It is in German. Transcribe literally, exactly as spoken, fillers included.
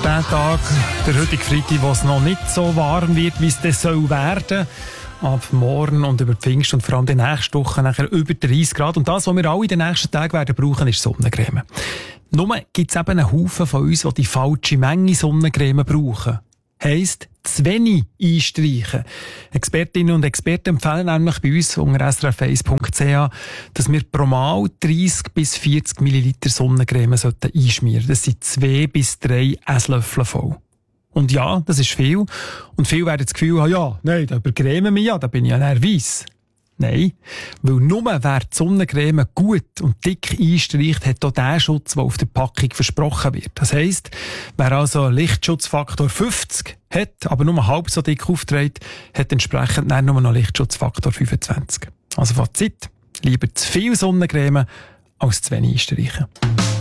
ist der Tag, der heutige Freitag, wo es noch nicht so warm wird, wie es dann soll werden. Ab morgen und über Pfingst und vor allem die nächste Woche nachher über dreißig Grad. Und das, was wir alle in den nächsten Tagen werden brauchen, ist Sonnencreme. Nur gibt es eben einen Haufen von uns, die die falsche Menge Sonnencreme brauchen. Heisst, zu wenig einstreichen. Expertinnen und Experten empfehlen nämlich bei uns unter s r f eins punkt c h, dass wir pro Mal dreissig bis vierzig Milliliter Sonnencreme sollten einschmieren. Das sind zwei bis drei Esslöffel voll. Und ja, das ist viel. Und viele werden das Gefühl haben, ja, nein, da übercremen wir ja, da bin ich ja nervös. Nein, weil nur wer die Sonnencreme gut und dick einstreicht, hat auch den Schutz, der auf der Packung versprochen wird. Das heisst, wer also einen Lichtschutzfaktor fünfzig hat, aber nur halb so dick aufträgt, hat entsprechend dann nur noch Lichtschutzfaktor fünfundzwanzig. Also Fazit, lieber zu viel Sonnencreme als zu wenig einstreichen.